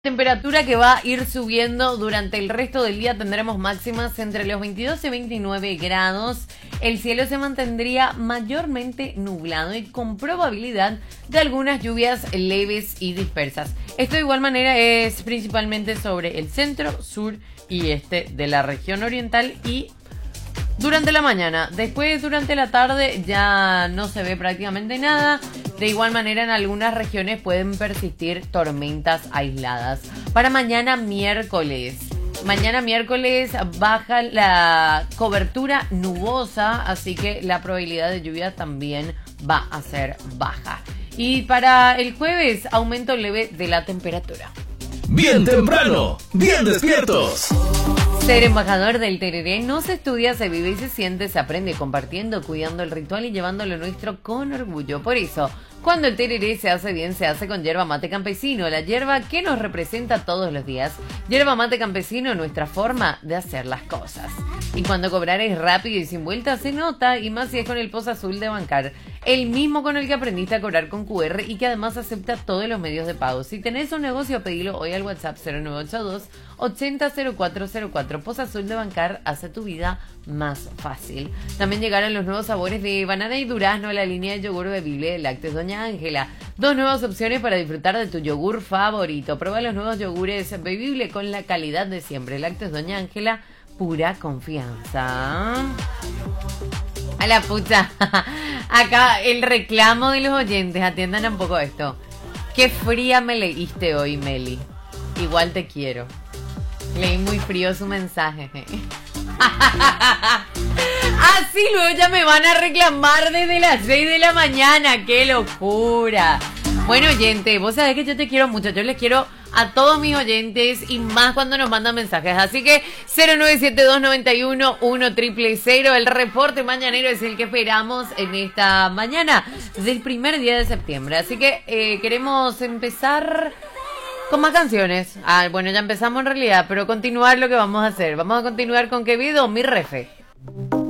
Temperatura que va a ir subiendo durante el resto del día. Tendremos máximas entre los 22 y 29 grados. El cielo se mantendría mayormente nublado y con probabilidad de algunas lluvias leves y dispersas. Esto de igual manera es principalmente sobre el centro, sur y este de la región oriental y durante la mañana. Después, durante la tarde, ya no se ve prácticamente nada. De igual manera, en algunas regiones pueden persistir tormentas aisladas. Para mañana miércoles. Mañana miércoles baja la cobertura nubosa, así que la probabilidad de lluvia también va a ser baja. Y para el jueves, aumento leve de la temperatura. Bien temprano, bien despiertos. Ser embajador del tereré no se estudia, se vive y se siente, se aprende compartiendo, cuidando el ritual y llevando lo nuestro con orgullo. Por eso, cuando el tereré se hace bien, se hace con yerba mate campesino, la yerba que nos representa todos los días. Yerba mate campesino, nuestra forma de hacer las cosas. Y cuando cobrar es rápido y sin vuelta, se nota, y más si es con el POS Azul de Bancar, el mismo con el que aprendiste a cobrar con QR y que además acepta todos los medios de pago. Si tenés un negocio, pedilo hoy al WhatsApp 0982 800404. POS Azul de Bancar hace tu vida más fácil. También llegaron los nuevos sabores de banana y durazno a la línea de yogur bebible de Lácteos Doña Ángela. Dos nuevas opciones para disfrutar de tu yogur favorito. Prueba los nuevos yogures bebible con la calidad de siempre. Lácteos Doña Ángela, pura confianza. A la puta. Acá el reclamo de los oyentes. Atiendan un poco esto. Qué fría me leíste hoy, Meli. Igual te quiero. Leí muy frío su mensaje. Así luego ya me van a reclamar desde las 6 de la mañana. ¡Qué locura! Bueno, oyente, vos sabés que yo te quiero mucho. Yo les quiero a todos mis oyentes y más cuando nos mandan mensajes. Así que 0972911000. El reporte mañanero es el que esperamos en esta mañana del primer día de septiembre. Así que queremos empezar con más canciones. Bueno, ya empezamos en realidad, pero continuar lo que vamos a hacer. Vamos a continuar con Quevedo, mi refe.